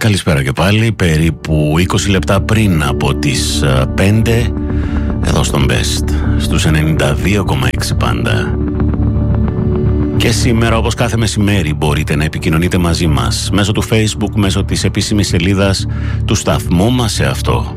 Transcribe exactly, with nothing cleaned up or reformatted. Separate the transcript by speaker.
Speaker 1: Καλησπέρα και πάλι, περίπου είκοσι λεπτά πριν από τις πέντε, εδώ στον Best, στους ενενήντα δύο κόμμα έξι πάντα. Και σήμερα, όπως κάθε μεσημέρι, μπορείτε να επικοινωνείτε μαζί μας μέσω του Facebook, μέσω της επίσημης σελίδας του σταθμού μας σε αυτό.